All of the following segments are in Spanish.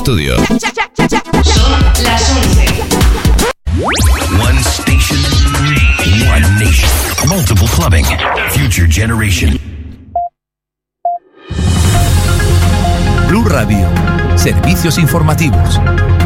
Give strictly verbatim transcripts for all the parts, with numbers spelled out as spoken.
estudio. Son las once. One station, one nation. Multiple clubbing. Future generation. Blu Radio. Servicios informativos.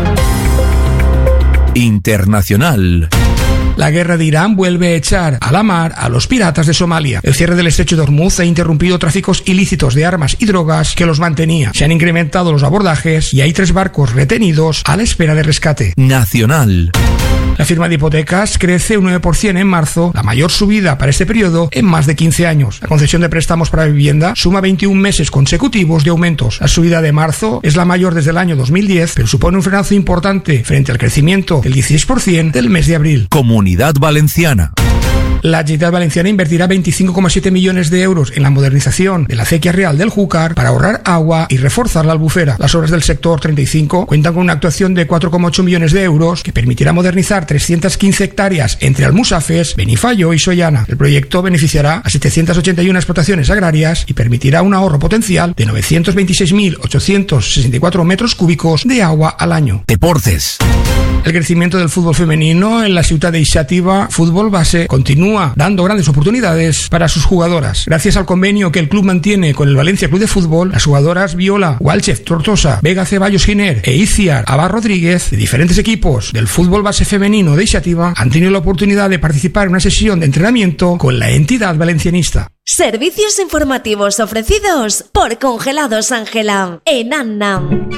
Internacional. La guerra de Irán vuelve a echar a la mar a los piratas de Somalia. El cierre del estrecho de Hormuz ha interrumpido tráficos ilícitos de armas y drogas que los mantenía. Se han incrementado los abordajes y hay tres barcos retenidos a la espera de rescate. Nacional. La firma de hipotecas crece un nueve por ciento en marzo, la mayor subida para este periodo en más de quince años. La concesión de préstamos para vivienda suma veintiún meses consecutivos de aumentos. La subida de marzo es la mayor desde el año dos mil diez, pero supone un frenazo importante frente al crecimiento del dieciséis por ciento del mes de abril. Comunidad Valenciana. La Generalitat Valenciana invertirá veinticinco coma siete millones de euros en la modernización de la acequia real del Júcar para ahorrar agua y reforzar la albufera. Las obras del sector treinta y cinco cuentan con una actuación de cuatro coma ocho millones de euros que permitirá modernizar trescientas quince hectáreas entre Almusafes, Benifallo y Sollana. El proyecto beneficiará a setecientas ochenta y una explotaciones agrarias y permitirá un ahorro potencial de novecientos veintiséis mil ochocientos sesenta y cuatro metros cúbicos de agua al año. Deportes. El crecimiento del fútbol femenino en la ciudad de Ixàtiva Fútbol Base continúa dando grandes oportunidades para sus jugadoras. Gracias al convenio que el club mantiene con el Valencia Club de Fútbol, las jugadoras Viola, Walchef, Tortosa, Vega Ceballos Giner e Iciar Abad Rodríguez, de diferentes equipos del fútbol base femenino de Ixàtiva, han tenido la oportunidad de participar en una sesión de entrenamiento con la entidad valencianista. Servicios informativos ofrecidos por Congelados Ángela en Annam.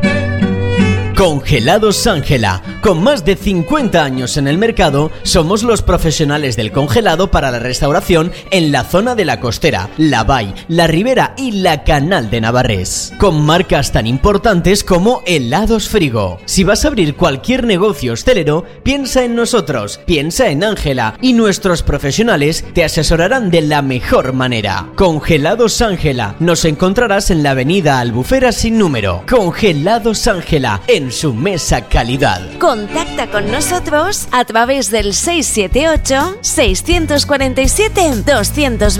Congelados Ángela. Con más de cincuenta años en el mercado, somos los profesionales del congelado para la restauración en la zona de la Costera, la Vall, la Ribera y la Canal de Navarrés. Con marcas tan importantes como Helados Frigo. Si vas a abrir cualquier negocio hostelero, piensa en nosotros, piensa en Ángela y nuestros profesionales te asesorarán de la mejor manera. Congelados Ángela. Nos encontrarás en la avenida Albufera sin número. Congelados Ángela, en su mesa calidad. Contacta con nosotros a través del seis siete ocho, seis cuatro siete, dos dos